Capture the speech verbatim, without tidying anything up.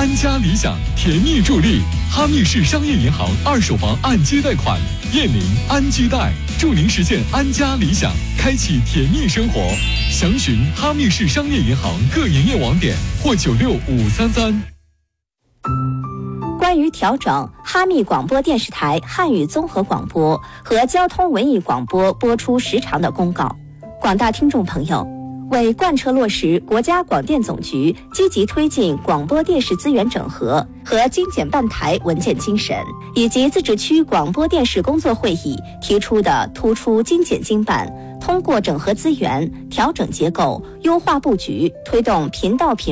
安家理想甜蜜助力，哈密市商业银行二手房按揭贷款，燕林安居贷，助您实现安家理想，开启甜蜜生活。详询哈密市商业银行各营业网点或九六五三三。 关于调整哈密广播电视台汉语综合广播和交通文艺广播播出时长的公告，广大听众朋友，为贯彻落实国家广电总局积极推进广播电视资源整合和精简办台文件精神，以及自治区广播电视工作会议提出的突出精简精办，通过整合资源、调整结构、优化布局，推动频道频